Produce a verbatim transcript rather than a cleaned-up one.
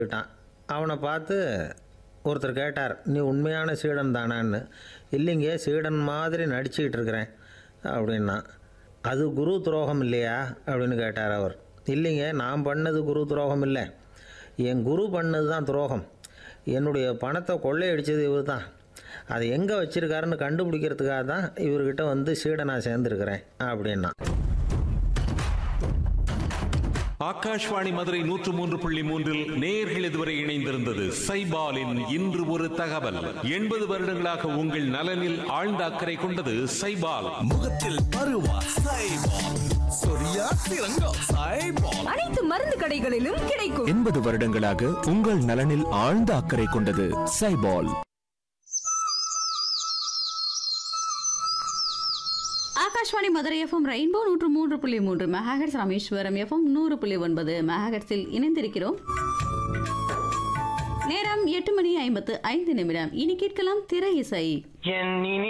விட்டான். அவனை பார்த்து ஒருத்தர் கேட்டார், நீ உண்மையான சீடன் தானான்னு. இல்லைங்க, சீடன் மாதிரி நடிச்சுக்கிட்டு இருக்கிறேன் அப்படின்னா. அது குரு துரோகம் இல்லையா அப்படின்னு கேட்டார் அவர். இல்லைங்க, நான் பண்ணது குரு துரோகம் இல்லை, என் குரு பண்ணது தான் துரோகம். என்னுடைய பணத்தை கொள்ளையடித்தது இவர் தான். அதை எங்கே வச்சுருக்காருன்னு கண்டுபிடிக்கிறதுக்காக தான் இவர்கிட்ட வந்து சீடனாக சேர்ந்துருக்கிறேன் அப்படின்னா. ஆகாஷ்வாணி மதுரை நூற்று மூன்று புள்ளி மூன்றில் நேயர்கள் இதுவரை இணைந்திருந்தது சைபாலின் இன்று ஒரு தகவல். எண்பது வருடங்களாக உங்கள் நலனில் ஆழ்ந்த அக்கறை கொண்டது சைபால். முகத்தில் பருவா சைபால், சொரியா சிறங்கா சைபால், அனைத்து மருந்து கடைகளிலும் கிடைக்கும். எண்பது வருடங்களாக உங்கள் நலனில் ஆழ்ந்த அக்கறை கொண்டது சைபால். ஆகாஷ்வாணி மதுரை எஃப்எம் ரெயின்போ நூற்று மூன்று புள்ளி மூன்று மெகாஹெர்ட்ஸ், ராமேஸ்வரம் எஃப்எம் நூறு புள்ளி ஒன்பது மெகாஹெர்ட்ஸில் இணைந்திருக்கிறோம். நேரம் எட்டு மணி ஐம்பத்து ஐந்து நிமிடம். இனி கேட்கலாம் திரை இசை.